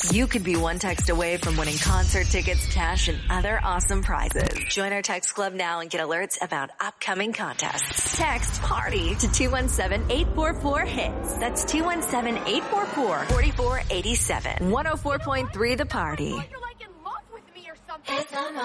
You could be one text away from winning concert tickets, cash, and other awesome prizes. Join our text club now and get alerts about upcoming contests. Text PARTY to 217-844-HITS. That's 217-844-4487. 104.3 The Party. You're like in love with me or something.